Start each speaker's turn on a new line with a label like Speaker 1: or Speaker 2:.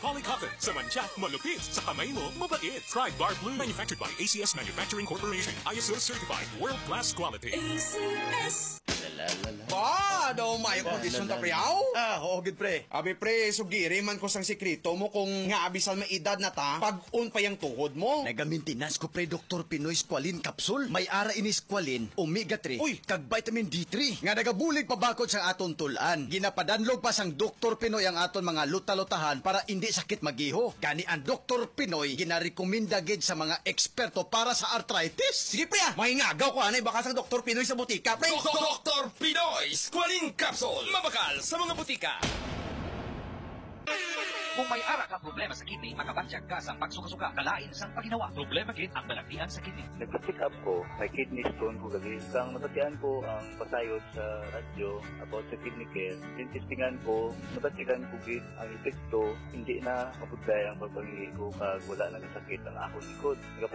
Speaker 1: Polycotton, sa mancha, malupit. Sa kamay mo, mabait. Try Bar Blue. Manufactured by ACS Manufacturing Corporation. ISO certified. World-class quality.
Speaker 2: ACS.
Speaker 3: Ba, daw may kondisyon ta priyaw?
Speaker 4: Oo, gid pre.
Speaker 3: Abi pre, sugiri man ko sang sekreto mo kung nga abisal may edad na ta, pag-on pa yung tuhod mo.
Speaker 4: Nagamintinas ko pre Dr. Pinoy Squalene Capsule. May ara ini Squalene, Omega 3,
Speaker 3: Uy!
Speaker 4: kag vitamin D3. Nga nagabulig pabakod sa aton tulan. Ginapadanlog pa sang Dr. Pinoy ang aton mga luta-lutahan para hindi sakit magiho. Gani ang Dr. Pinoy ginarekomenda gid sa mga eksperto para sa arthritis.
Speaker 3: Sige pre, mahingagaw ko anay baka sang Dr. Pinoy sa butika pre.
Speaker 5: Dr. Pinoy Squalene Capsule. Mabakal sa mga butika.
Speaker 6: Kung may ara ka problema sa kidney, makabatsyag ka sa pagsuka-suka, kalain sang paginawa. Problema gid ang balagtian sa kidney.
Speaker 7: Nagpa-check up ko, may kidney stone ko lagi. Kang nabatian ko ang pasayod sa radyo about sa kidney care. Tintistingan ko, nabatikan ko gid ang epekto, hindi na mapudlay ang pagpangingi ko kag wala na sakit ang akong likod.